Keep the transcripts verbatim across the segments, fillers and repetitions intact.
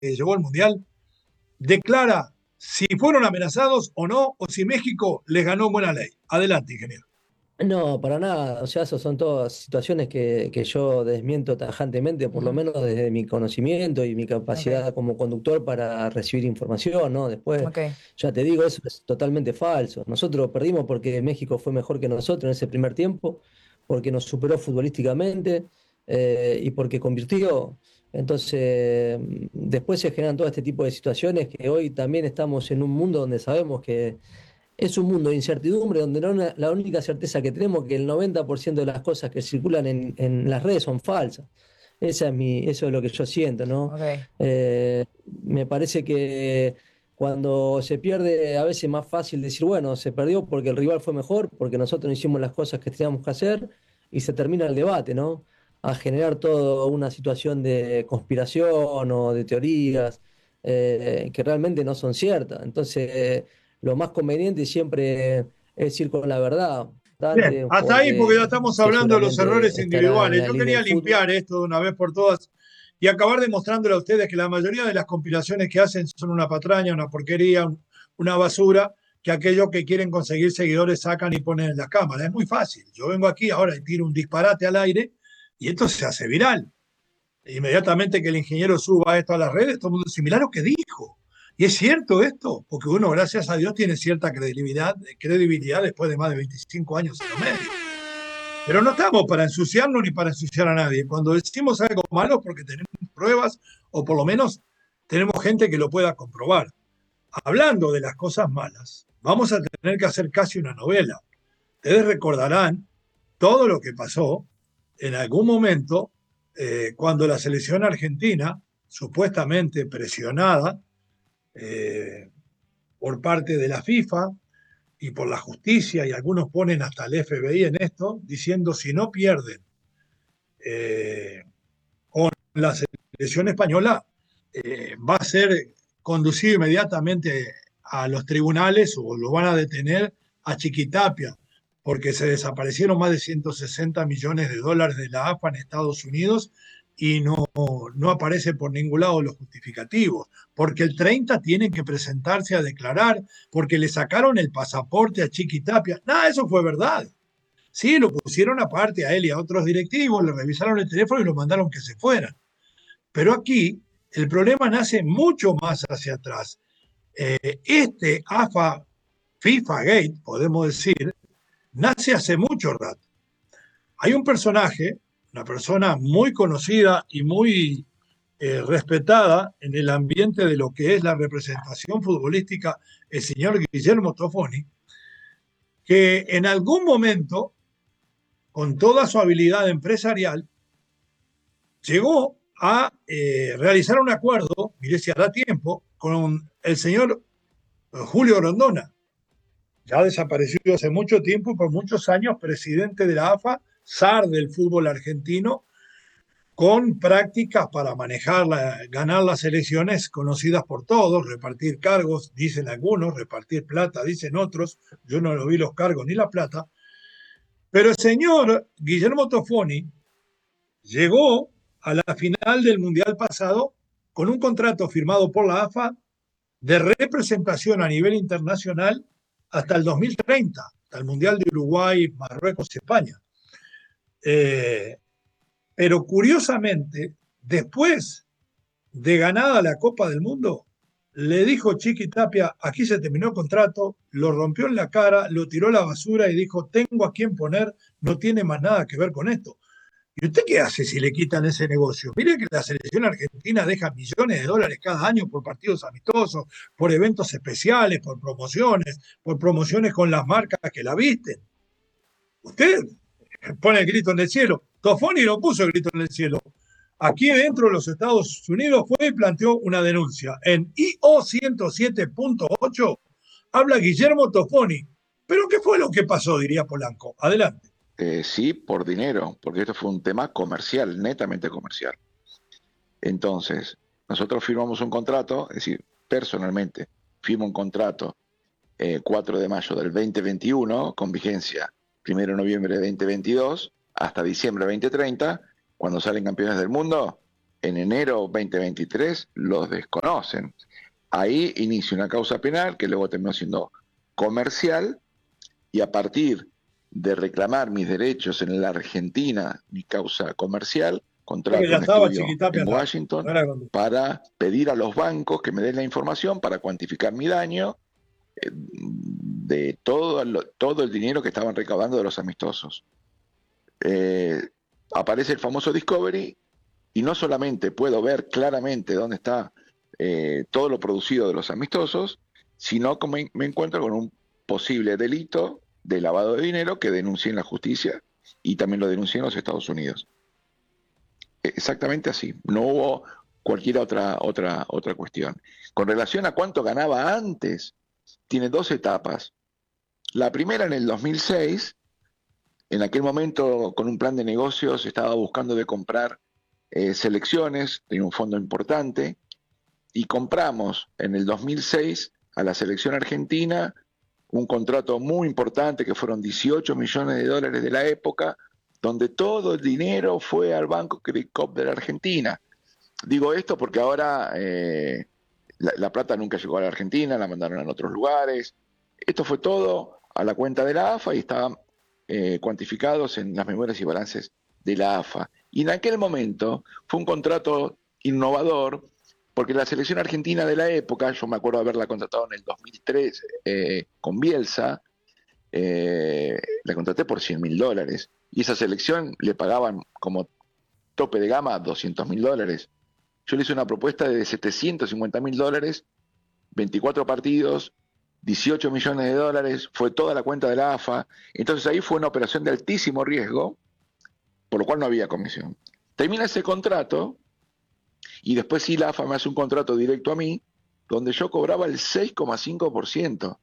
llegó al Mundial, declara si fueron amenazados o no, o si México les ganó buena ley. Adelante, ingeniero. No, para nada. O sea, esas son todas situaciones que, que yo desmiento tajantemente, por lo Ujú. menos desde mi conocimiento y mi Ok, capacidad como conductor para recibir información, ¿no? Después, ok. ya te digo, eso es totalmente falso. Nosotros perdimos porque México fue mejor que nosotros en ese primer tiempo, porque nos superó futbolísticamente eh, y porque convirtió. Entonces, mm, después se generan todo este tipo de situaciones que hoy también estamos en un mundo donde sabemos que es un mundo de incertidumbre donde la, una- la única certeza que tenemos es que el noventa por ciento de las cosas que circulan en, en las redes son falsas. Esa es mi, eso es lo que yo siento, ¿no? Ok. Eh, Me parece que cuando se pierde, a veces es más fácil decir, bueno, se perdió porque el rival fue mejor, porque nosotros no hicimos las cosas que teníamos que hacer, y se termina el debate, ¿no? A generar toda una situación de conspiración o de teorías eh, que realmente no son ciertas. Entonces, lo más conveniente siempre es ir con la verdad, Bien, bastante, hasta ahí porque ya porque estamos que hablando de los errores seguramente estará en individuales. la Yo ley quería del fútbol. limpiar esto de una vez por todas y acabar demostrándole a ustedes que la mayoría de las compilaciones que hacen son una patraña, una porquería, un- una basura, que aquellos que quieren conseguir seguidores sacan y ponen en las cámaras. Es muy fácil. Yo vengo aquí ahora y tiro un disparate al aire y esto se hace viral. Inmediatamente que el ingeniero suba esto a las redes, todo el mundo dice, mirá lo que dijo. Y es cierto esto, porque uno, gracias a Dios, tiene cierta credibilidad, credibilidad después de más de veinticinco años en los medios. Pero no estamos para ensuciarnos ni para ensuciar a nadie. Cuando decimos algo malo es porque tenemos pruebas o por lo menos tenemos gente que lo pueda comprobar. Hablando de las cosas malas, vamos a tener que hacer casi una novela. Ustedes recordarán todo lo que pasó en algún momento eh, cuando la selección argentina, supuestamente presionada eh, por parte de la FIFA y por la justicia, y algunos ponen hasta el F B I en esto, diciendo si no pierden eh, con la selección española, eh, va a ser conducido inmediatamente a los tribunales o lo van a detener a Chiquitapia, porque se desaparecieron más de ciento sesenta millones de dólares de la A F A en Estados Unidos y no, no aparece por ningún lado los justificativos, porque el treinta tienen que presentarse a declarar, porque le sacaron el pasaporte a Chiquitapia. Nada, eso fue verdad. Sí, lo pusieron aparte a él y a otros directivos, le revisaron el teléfono y lo mandaron que se fueran. Pero aquí el problema nace mucho más hacia atrás. Eh, este AFA, FIFA Gate, podemos decir, nace hace mucho rato. Hay un personaje, una persona muy conocida y muy eh, respetada en el ambiente de lo que es la representación futbolística, el señor Guillermo Tofoni, que en algún momento, con toda su habilidad empresarial, llegó a eh, realizar un acuerdo, mire si hará tiempo, con el señor Julio Rondona, ya desaparecido hace mucho tiempo, por muchos años, presidente de la A F A, zar del fútbol argentino, con prácticas para manejar, la, ganar las elecciones conocidas por todos, repartir cargos, dicen algunos, repartir plata, dicen otros, yo no lo vi los cargos ni la plata, pero el señor Guillermo Tofoni llegó a la final del Mundial pasado con un contrato firmado por la A F A de representación a nivel internacional hasta el dos mil treinta, hasta el Mundial de Uruguay, Marruecos y España. Eh, pero curiosamente, después de ganada la Copa del Mundo, le dijo Chiqui Tapia, aquí se terminó el contrato, lo rompió en la cara, lo tiró a la basura y dijo, tengo a quién poner, no tiene más nada que ver con esto. ¿Y usted qué hace si le quitan ese negocio? Mire que la selección argentina deja millones de dólares cada año por partidos amistosos, por eventos especiales, por promociones, por promociones con las marcas que la visten. Usted pone el grito en el cielo. Tofoni no puso el grito en el cielo. Aquí dentro de los Estados Unidos fue y planteó una denuncia. En I O ciento siete punto ocho habla Guillermo Tofoni. ¿Pero qué fue lo que pasó? Diría Polanco. Adelante. Eh, sí, por dinero, porque esto fue un tema comercial, netamente comercial. Entonces, nosotros firmamos un contrato, es decir, personalmente, firmo un contrato eh, cuatro de mayo del veinte veintiuno, con vigencia primero de noviembre de veinte veintidós hasta diciembre de veinte treinta, cuando salen campeones del mundo, en enero veinte veintitrés los desconocen. Ahí inicia una causa penal que luego terminó siendo comercial, y a partir de reclamar mis derechos en la Argentina, mi causa comercial, contrato un estudio en Washington para pedir a los bancos que me den la información para cuantificar mi daño eh, de todo, lo, todo el dinero que estaban recaudando de los amistosos. Eh, aparece el famoso Discovery y no solamente puedo ver claramente dónde está eh, todo lo producido de los amistosos, sino que me, me encuentro con un posible delito de lavado de dinero que denuncié en la justicia y también lo denuncié en los Estados Unidos. Exactamente así, no hubo cualquier otra, otra, otra cuestión. Con relación a cuánto ganaba antes, tiene dos etapas. La primera en el dos mil seis, en aquel momento con un plan de negocios estaba buscando de comprar eh, selecciones, tenía un fondo importante, y compramos en el dos mil seis a la selección argentina un contrato muy importante que fueron dieciocho millones de dólares de la época, donde todo el dinero fue al Banco Credit Corp de la Argentina. Digo esto porque ahora eh, la, la plata nunca llegó a la Argentina, la mandaron a otros lugares. Esto fue todo a la cuenta de la A F A y estaban eh, cuantificados en las memorias y balances de la A F A. Y en aquel momento fue un contrato innovador, porque la selección argentina de la época, yo me acuerdo de haberla contratado en el dos mil tres eh, con Bielsa, eh, la contraté por cien mil dólares, y esa selección le pagaban como tope de gama doscientos mil dólares. Yo le hice una propuesta de setecientos cincuenta mil dólares, veinticuatro partidos, dieciocho millones de dólares, fue toda la cuenta de la A F A. Entonces ahí fue una operación de altísimo riesgo, por lo cual no había comisión. Termina ese contrato, y después sí la A F A me hace un contrato directo a mí, donde yo cobraba el seis coma cinco por ciento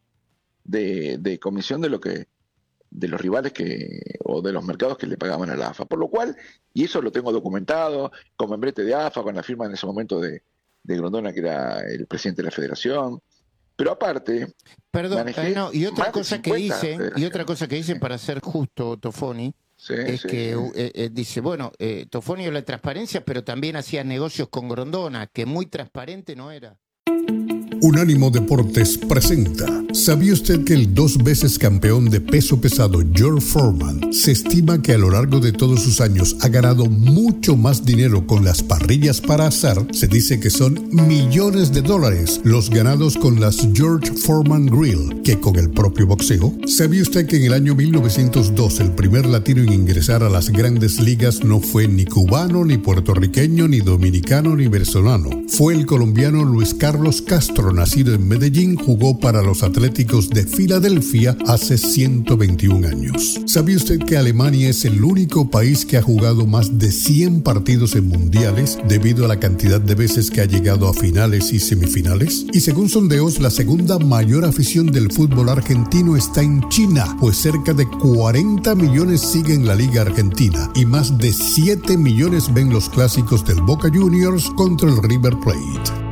de, de comisión de lo que de los rivales que o de los mercados que le pagaban a la A F A. Por lo cual, y eso lo tengo documentado, con membrete de A F A, con la firma en ese momento de, de Grondona, que era el presidente de la federación. Pero aparte, perdón, eh, no, y otra cosa que dicen, y otra cosa que dicen para ser justo, Tofoni, sí, es sí, que sí. Eh, eh, dice, bueno, eh, Tofoni habla de transparencia, pero también hacía negocios con Grondona, que muy transparente no era. Unánimo Deportes presenta. ¿Sabía usted que el dos veces campeón de peso pesado George Foreman se estima que a lo largo de todos sus años ha ganado mucho más dinero con las parrillas para asar? Se dice que son millones de dólares los ganados con las George Foreman Grill que con el propio boxeo. ¿Sabía usted que en el año mil novecientos dos el primer latino en ingresar a las grandes ligas no fue ni cubano, ni puertorriqueño, ni dominicano, ni venezolano? Fue el colombiano Luis Carlos Castro, nacido en Medellín, jugó para los Atléticos de Filadelfia hace ciento veintiún años. ¿Sabía usted que Alemania es el único país que ha jugado más de cien partidos en mundiales debido a la cantidad de veces que ha llegado a finales y semifinales? Y según sondeos, la segunda mayor afición del fútbol argentino está en China, pues cerca de cuarenta millones siguen la Liga Argentina y más de siete millones ven los clásicos del Boca Juniors contra el River Plate.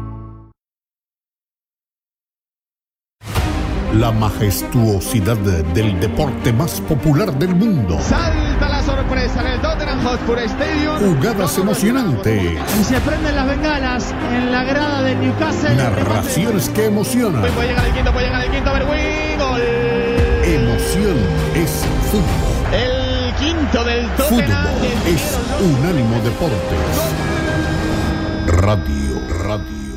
La majestuosidad del deporte más popular del mundo. Salta la sorpresa en el Tottenham Hotspur Stadium. Jugadas emocionantes. Y se prenden las bengalas en la grada de Newcastle. Narraciones que emocionan. Puede llegar el quinto, puede llegar el quinto, Berwin. Gol. Emoción es fútbol. El quinto del Tottenham. Fútbol es Unánimo Deportes. Radio, radio.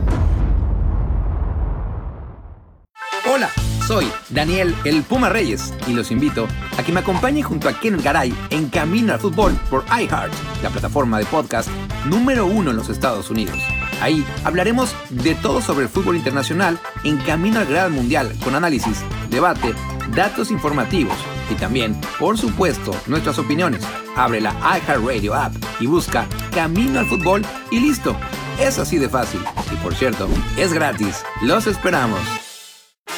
Hola, soy Daniel el Puma Reyes y los invito a que me acompañen junto a Ken Garay en Camino al Fútbol por iHeart, la plataforma de podcast número uno en los Estados Unidos. Ahí hablaremos de todo sobre el fútbol internacional en Camino al Gran Mundial, con análisis, debate, datos informativos y también, por supuesto, nuestras opiniones. Abre la iHeartRadio app y busca Camino al Fútbol y listo. Es así de fácil. Y por cierto, es gratis. Los esperamos.